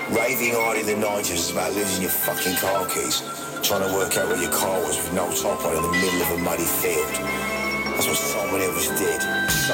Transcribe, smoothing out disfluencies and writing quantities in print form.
Raving hard in the 90s was about losing your fucking car keys, trying to work out where your car was with no top on in the middle of a muddy field. That's what so many of us did. So